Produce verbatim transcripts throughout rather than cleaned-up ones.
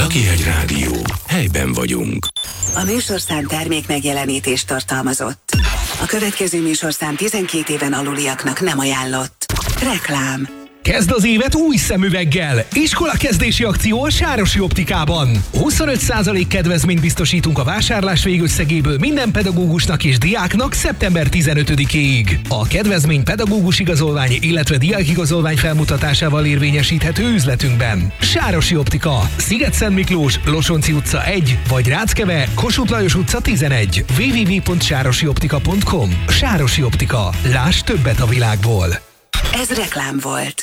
Lakihegy Rádió. Helyben vagyunk. A műsorszám termék megjelenítést tartalmazott. A következő műsorszám tizenkét éven aluliaknak nem ajánlott. Reklám. Kezd az évet új szemüveggel! Iskolakezdési akció a Sárosi Optikában. huszonöt százalék kedvezményt biztosítunk a vásárlás végösszegéből minden pedagógusnak és diáknak szeptember tizenötödikéig. A kedvezmény pedagógus igazolvány, illetve diákigazolvány felmutatásával érvényesíthető üzletünkben. Sárosi Optika, Sziget-Szent Miklós, Losonci utca egy, vagy Ráckeve, Kossuth Lajos utca tizenegy. double-u double-u double-u pont sárosi optika pont com. Sárosi Optika. Láss többet a világból. Ez reklám volt.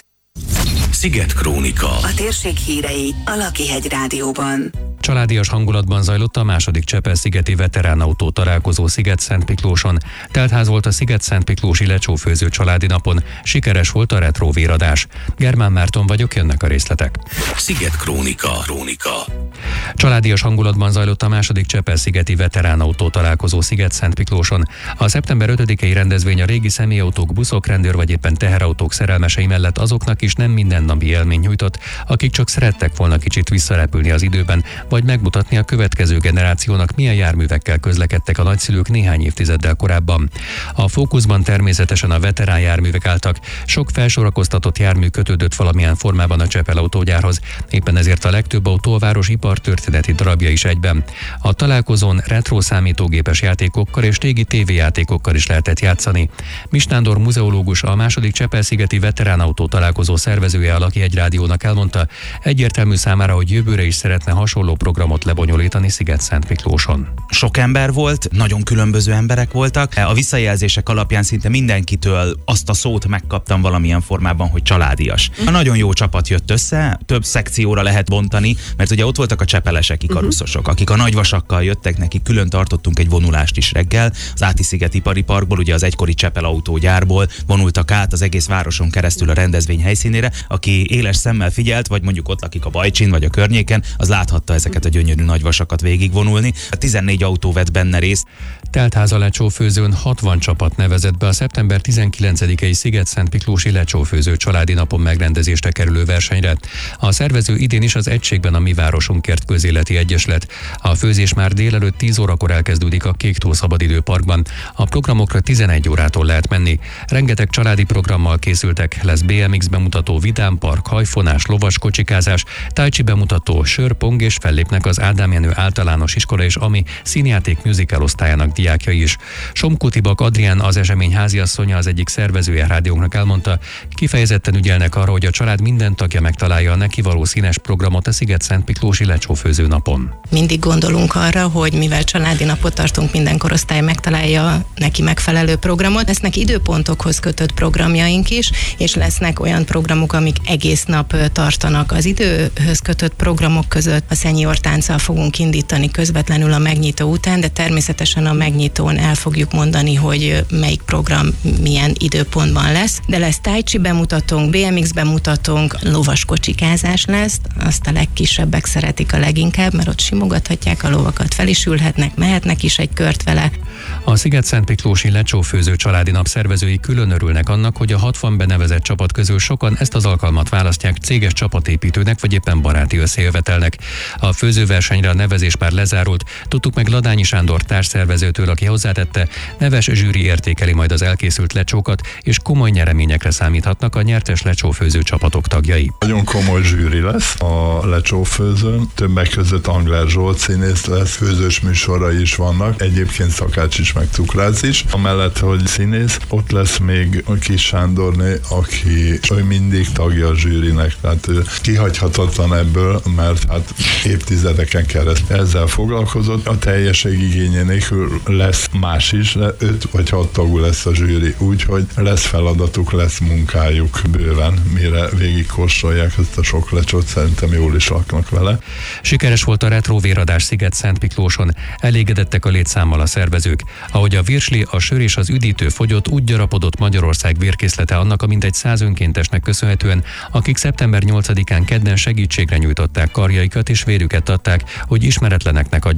Sziget Krónika. A térség hírei a Lakihegy Rádióban. Családias hangulatban zajlott a második Csepel-szigeti veteránautó találkozó Sziget-Szent Miklóson. Teltház volt a Sziget-Szent Miklósi lecsófőző családi napon. Sikeres volt a retro véradás. Germán Márton vagyok, jönnek a részletek. Sziget Krónika. Krónika. Családias hangulatban zajlott a második Csepel-szigeti veteránautó találkozó Sziget-Szent Miklóson. A szeptember ötödikei rendezvény a régi személyautók, buszok, rendőr vagy éppen teherautók szerelmesei mellett azoknak is nem mindennapi élmény nyújtott, akik csak szerettek volna kicsit visszarepülni az időben, vagy megmutatni a következő generációnak, milyen járművekkel közlekedtek a nagyszülők néhány évtizeddel korábban. A fókuszban természetesen a veterán járművek álltak, sok felsorakoztatott jármű kötődött valamilyen formában a Csepel autógyárhoz, éppen ezért a legtöbb autó a város ipartörténeti darabja is egyben. A találkozón retro számítógépes játékokkal és régi tévéjátékokkal is lehetett játszani. Mis Nándor muzeológus, a második Csepel-szigeti veteránautó találkozó szervezője a Lakihegy Rádiónak elmondta, egyértelmű számára, hogy jövőre is szeretne hasonló programot lebonyolítani Sziget-Szent Miklóson. Sok ember volt, nagyon különböző emberek voltak. A visszajelzések alapján szinte mindenkitől azt a szót megkaptam valamilyen formában, hogy családias. A nagyon jó csapat jött össze, több szekcióra lehet bontani, mert ugye ott voltak a csepelesek, ikaruszosok, akik a nagyvasakkal jöttek, nekik külön tartottunk egy vonulást is reggel. Az Áti-sziget ipari parkból, ugye az egykori Csepel autógyárból vonultak át az egész városon keresztül a rendezvény helyszínére. Aki éles szemmel figyelt, vagy mondjuk ott lakik a Bajcsin vagy a környéken, az láthatta ezeket a gyönyörű nagyvasakat végigvonulni. A tizennégy autó vett benne részt. Teltház a lecsófőzőn hatvan csapat nevezett be a szeptember tizenkilencedikei Sziget-Szent Miklósi lecsófőző családi napon megrendezésre kerülő versenyre. A szervező idén is az Egységben a Mi Városunkért Közéleti Egyesület. A főzés már délelőtt tíz órakor elkezdődik a Kéktó Szabadidőparkban. A programokra tizenegy órától lehet menni. Rengeteg családi programmal készültek, lesz bé em iksz bemutató, vidámpark, hajfonás, lovas kocsikázás, tájcsi bemutató, sör, pong, és fellépnek az Ádám Jenő általános iskola és Ami színjáték musical osztályának diákjai is. Somkó Tibak Adrián, az esemény háziasszonya, az egyik szervezője rádiónknak elmondta, kifejezetten ügyelnek arra, hogy a család minden tagja megtalálja a neki való színes programot a Sziget-Szent Miklósi lecsófőző napon. Mindig gondolunk arra, hogy mivel családi napot tartunk, minden korosztály megtalálja neki megfelelő programot. Lesznek időpontokhoz kötött programjaink is, és lesznek olyan programok, amik egész nap tartanak. Az időhöz kötött programok között a senior tánccal fogunk indítani közvetlenül a megnyitó után, de természetesen a megnyitón el fogjuk mondani, hogy melyik program milyen időpontban lesz. De lesz tájcsi bemutatónk, bé em iksz bemutatónk, lovas kocsikázás lesz, azt a legkisebbek szeretik a leginkább, mert ott simogathatják a lovakat, fel is ülhetnek, mehetnek is egy kört vele. A Sziget-Szent Miklósi lecsófőző családi nap szervezői külön örülnek annak, hogy a hatvan benevezett csapat közül sokan ezt az alkalmat választják céges csapatépítőnek, vagy éppen baráti összejövetelnek. A főzőversenyre a nevezés már lezárult, tudtuk meg Ladányi Sándor társszervezőtől, aki hozzátette, neves zsűri értékeli majd az elkészült lecsókat, és komoly nyereményekre számíthatnak a nyertes lecsófőző csapatok tagjai. Nagyon komoly zsűri lesz a lecsófőzőn, többek között Angler Zsolt színész lesz, főzős műsorai is vannak, egyébként szakács is, meg cukrász is. Amellett, hogy színész, ott lesz még a Kis Sándorné, aki ő mindig tagja a zsűrinek, tehát ő kihagyhatatlan ebből, mert hát évtizedeken keresztül ezzel foglalkozott. A teljesség igénye nélkül lesz más is, de öt vagy hat tagú lesz a zsűri, úgyhogy lesz feladatuk, lesz munkájuk bőven, mire végigkóstolják ezt a sok lecsót, szerintem jól is laknak vele. Sikeres volt a retro véradás Sziget-Szent Miklóson, elégedettek a létszámmal a szervezők. Ahogy a virsli, a sör és az üdítő fogyott, úgy gyarapodott Magyarország vérkészlete annak a mintegy száz önkéntesnek köszönhetően, akik szeptember nyolcadikán kedden segítségre nyújtották karjaikat és vérüket adták, hogy ismeretleneknek adják